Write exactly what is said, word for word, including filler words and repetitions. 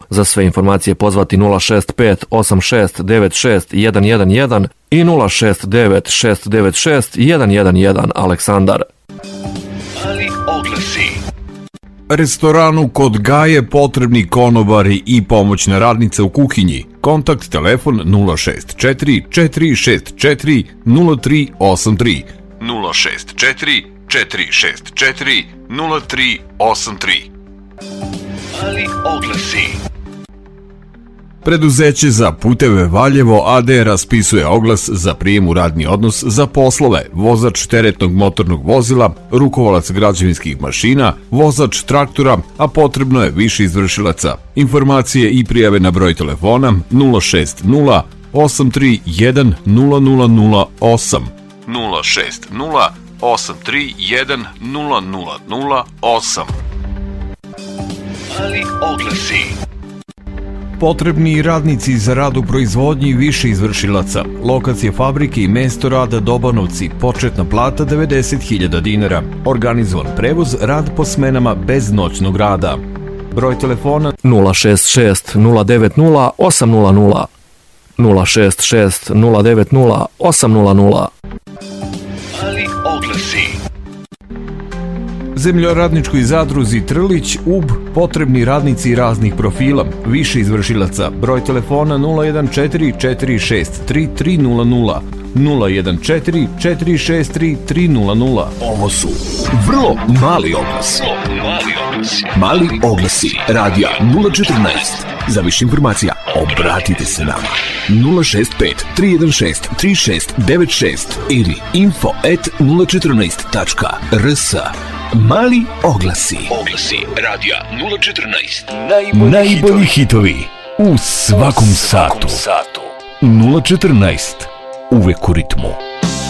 Za sve informacije pozvati nula šest pet osam šest devet šest jedan jedan jedan i nula šest devet šest devet šest jedan jedan jedan. Aleksandar. Mali oglasi. Restoranu kod Gaje potrebni konobari i pomoćna radnica u kuhinji. Kontakt telefon nula šest četiri četiri šest četiri nula tri osam tri nula šest četiri četiri šest četiri nula tri osam tri. Mali oglasi. Preduzeće za puteve Valjevo a d raspisuje oglas za prijem u radni odnos za poslove vozač teretnog motornog vozila, rukovalac građevinskih mašina, vozač traktora, a potrebno je više izvršilaca. Informacije i prijave na broj telefona nula šest nula osam tri jedan nula nula nula osam nula šest nula osam tri jedan nula nula nula osam. Mali oglasi. Potrebni radnici za rad u proizvodnji više izvršilaca. Lokacija fabrike i mesto rada Dobanovci. Početna plata devedeset hiljada dinara. Organizovan prevoz, rad po smenama bez noćnog rada. Broj telefona nula šest šest nula devet nula osam nula nula nula šest šest nula devet nula osam nula nula. Mali oglasi. Zemljoradničkoj zadruzi Trlić, U B, potrebni radnici raznih profila, više izvršilaca. Broj telefona nula jedan četiri četiri šest tri tri nula nula nula jedan četiri četiri šest tri tri nula nula. Ovo su vrlo mali oglasi. Mali oglasi. Mali oglasi radija nula četrnaest. Za više informacija obratite se nama nula šest pet tri jedan šest tri šest devet šest ili info at nula četrnaest tačka r s. Mali oglasi. Oglasi radija nula četrnaest. Najbolji, Najbolji hitovi. hitovi u svakom, u svakom satu. satu. nula četrnaest. Uvek u ritmu.